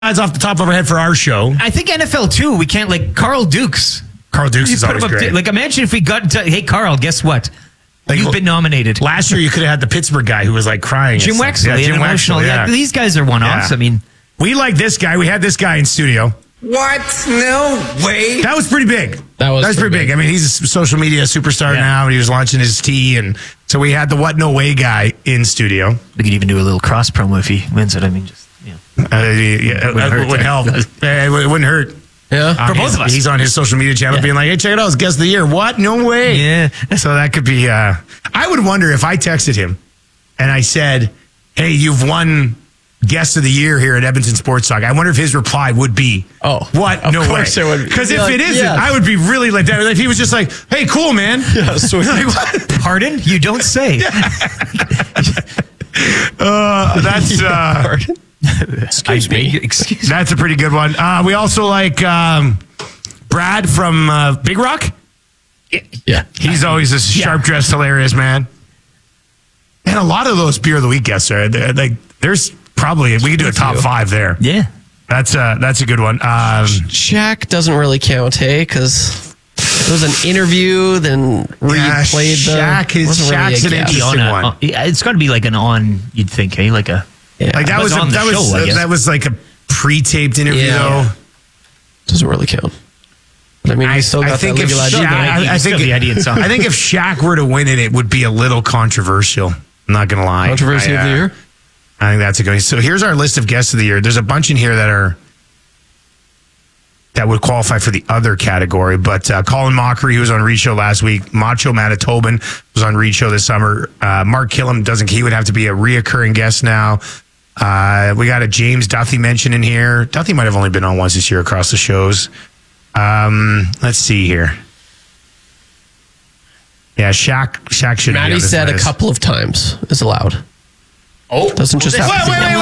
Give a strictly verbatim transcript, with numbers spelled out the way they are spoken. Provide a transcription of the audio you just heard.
Odds off the top of our head for our show. I think N F L too. We can't like Carl Dukes. Carl Dukes You is put always him up great. to- like imagine if we got to, hey Carl, guess what? Like, You've been nominated. Last year, you could have had the Pittsburgh guy who was like crying. Jim and stuff. Wexley, Yeah, Jim an emotional. Wexley, Yeah. yeah. These guys are one-offs. Yeah. I mean, We like this guy. We had this guy in studio. What? No way. That was pretty big. That was pretty, pretty big. big. I mean, he's a social media superstar Yeah. now, and he was launching his tea, and so we had the What No Way guy in studio. we could even do a little cross promo if he wins it. I mean, just you know. Uh, yeah, it Wouldn't hurt. would help. Uh, It wouldn't hurt. Yeah. Uh, For both he's- of us. He's on his social media channel Yeah. being like, hey, check it out. It's guest of the year. What? No way. Yeah. So that could be, uh, I would wonder if I texted him and I said, hey, you've won guest of the year here at Edmonton Sports Talk. I wonder if his reply would be, Oh, what? of No way. course it would be. Because Be if like, it isn't, yes. I would be really let down. If he was just like, hey, cool, man. Yeah, sweet. Like, what? Pardon? You don't say. Uh, that's, uh, Excuse I beg me. your- Excuse me. that's a pretty good one. Uh, we also like um, Brad from uh, Big Rock. Yeah. He's always a sharp dressed, hilarious man. And a lot of those beer of the week guests are they're, like there's probably we could do a top five there. Yeah. That's a that's a good one. Um, Shaq doesn't really count, hey, because it was an interview, then where Yeah, you played the. Shaq is- wasn't really a Shaq's an guest. interesting On a- one. on- yeah, it's got to be like an on. You'd think, hey, like a. Yeah. like that It was, was a, on the that was show, I guess. that was like a pre-taped interview. Yeah. though. Doesn't really count. But I mean, we still got think that if legal Shaq, idea. I- I, I still think the idea in song. I think if Shaq were to win it, it would be a little controversial. I'm not gonna lie. Controversy I, of the uh, year? I think that's a good one. So here's our list of guests of the year. There's a bunch in here that are that would qualify for the other category. But uh, Colin Mockery, who was on Reed Show last week, Macho Manitoban was on Reed Show this summer. Uh, Mark Killam doesn't. He would have to be a reoccurring guest now. Uh, we got a James Duthie mention in here. Duthie might have only been on once this year across the shows. Um, let's see here. Yeah, Shaq. Shaq should. be on Maddie this said a list. couple of times is allowed. Oh, Doesn't just have to Wait, be wait, wait,